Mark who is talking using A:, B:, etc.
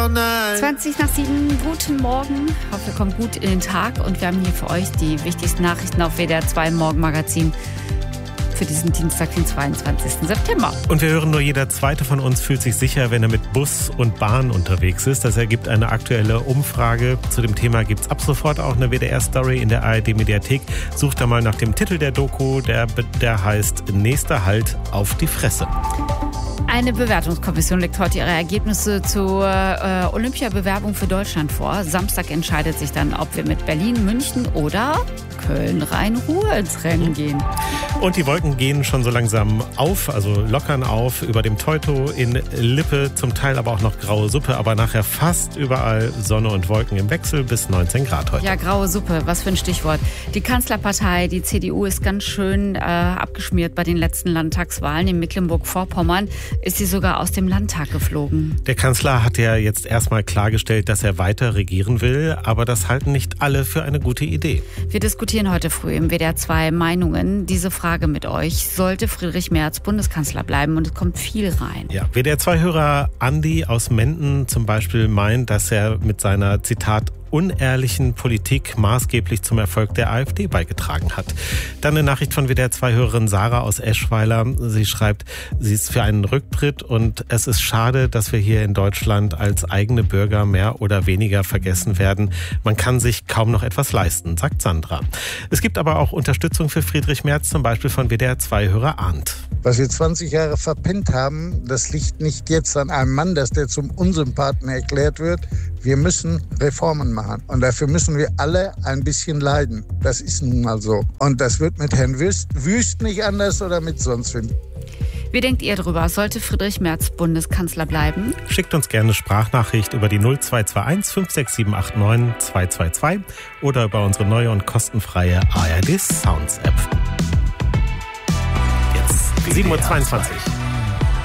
A: 6:20, guten Morgen. Ich hoffe, ihr kommt gut in den Tag und wir haben hier für euch die wichtigsten Nachrichten auf WDR 2 im Morgenmagazin für diesen Dienstag, den 22. September.
B: Und wir hören nur, jeder Zweite von uns fühlt sich sicher, wenn er mit Bus und Bahn unterwegs ist. Das ergibt eine aktuelle Umfrage. Zu dem Thema gibt es ab sofort auch eine WDR-Story in der ARD-Mediathek. Sucht da mal nach dem Titel der Doku, der heißt Nächster Halt auf die Fresse.
A: Eine Bewertungskommission legt heute ihre Ergebnisse zur Olympiabewerbung für Deutschland vor. Samstag entscheidet sich dann, ob wir mit Berlin, München oder Köln-Rhein-Ruhr ins Rennen gehen.
B: Und die Wolken gehen schon so langsam auf, also lockern auf über dem Teuto in Lippe, zum Teil aber auch noch graue Suppe, aber nachher fast überall Sonne und Wolken im Wechsel bis 19 Grad heute.
A: Ja, graue Suppe, was für ein Stichwort. Die Kanzlerpartei, die CDU, ist ganz schön abgeschmiert bei den letzten Landtagswahlen. In Mecklenburg-Vorpommern ist sie sogar aus dem Landtag geflogen.
B: Der Kanzler hat ja jetzt erstmal klargestellt, dass er weiter regieren will, aber das halten nicht alle für eine gute Idee.
A: Wir diskutieren heute früh im WDR 2 Meinungen. Diese Frage mit euch: Sollte Friedrich Merz Bundeskanzler bleiben? Und es kommt viel rein.
B: Ja, WDR 2-Hörer Andi aus Menden zum Beispiel meint, dass er mit seiner, Zitat, unehrlichen Politik maßgeblich zum Erfolg der AfD beigetragen hat. Dann eine Nachricht von WDR 2-Hörerin Sarah aus Eschweiler. Sie schreibt, sie ist für einen Rücktritt und es ist schade, dass wir hier in Deutschland als eigene Bürger mehr oder weniger vergessen werden. Man kann sich kaum noch etwas leisten, sagt Sandra. Es gibt aber auch Unterstützung für Friedrich Merz, zum Beispiel von WDR 2-Hörer Arndt.
C: Was wir 20 Jahre verpennt haben, das liegt nicht jetzt an einem Mann, dass der zum Unsympathen erklärt wird. Wir müssen Reformen machen und dafür müssen wir alle ein bisschen leiden. Das ist nun mal so. Und das wird mit Herrn Wüst nicht anders oder mit sonst wem.
A: Wie denkt ihr drüber? Sollte Friedrich Merz Bundeskanzler bleiben?
B: Schickt uns gerne eine Sprachnachricht über die 0221 56789 222 oder über unsere neue und kostenfreie ARD Sounds App. Jetzt 7:22 Uhr.